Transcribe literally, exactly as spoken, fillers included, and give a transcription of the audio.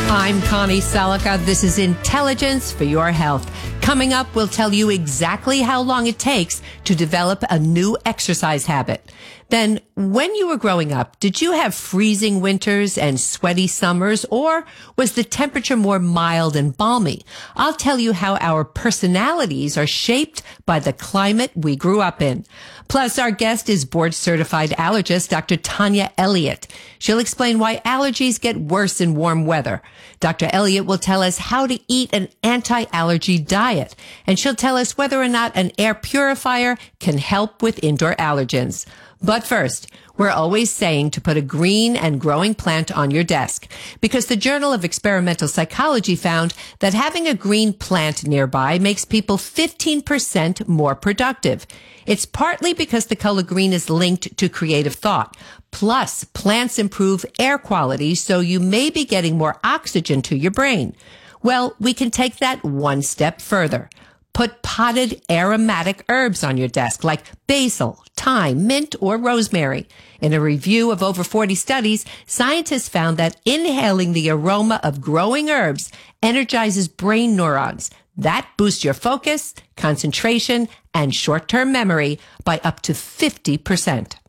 I'm Connie Salica. This is Intelligence for Your Health. Coming up, we'll tell you exactly how long it takes to develop a new exercise habit. Then, when you were growing up, did you have freezing winters and sweaty summers, or was the temperature more mild and balmy? I'll tell you how our personalities are shaped by the climate we grew up in. Plus, our guest is board-certified allergist, Doctor Tanya Elliott. She'll explain why allergies get worse in warm weather. Doctor Elliott will tell us how to eat an anti-allergy diet, and she'll tell us whether or not an air purifier can help with indoor allergens. But first, we're always saying to put a green and growing plant on your desk, because the Journal of Experimental Psychology found that having a green plant nearby makes people fifteen percent more productive. It's partly because the color green is linked to creative thought. Plus, plants improve air quality, so you may be getting more oxygen to your brain. Well, we can take that one step further. Put potted aromatic herbs on your desk like basil, thyme, mint, or rosemary. In a review of over forty studies, scientists found that inhaling the aroma of growing herbs energizes brain neurons. That boosts your focus, concentration, and short-term memory by up to fifty percent.